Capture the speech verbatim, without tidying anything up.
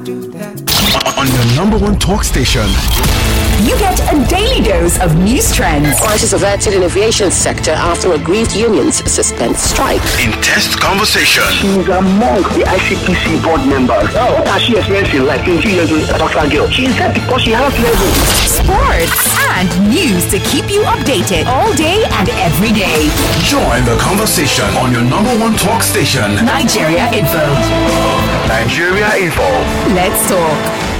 On your number one talk station. You get a daily dose of news trends. Prices averted in aviation sector after aggrieved unions suspend strike. Intense conversation. She's among the I C P C board members. Oh, what has she experienced in life? twenty years with a doctor girl. She is that because she has level. Sports and news to keep you updated all day and every day. Join the conversation on your number one talk station. Nigeria Info. Nigeria Info. Let's talk.